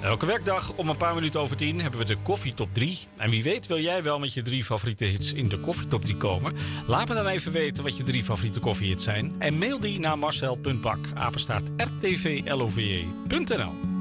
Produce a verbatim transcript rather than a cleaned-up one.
Elke werkdag om een paar minuten over tien hebben we de Koffie Top drie. En wie weet wil jij wel met je drie favoriete hits in de Koffie Top drie komen. Laat me dan even weten wat je drie favoriete koffiehits zijn. En mail die naar marcel punt bak, apenstaart r t v love punt n l.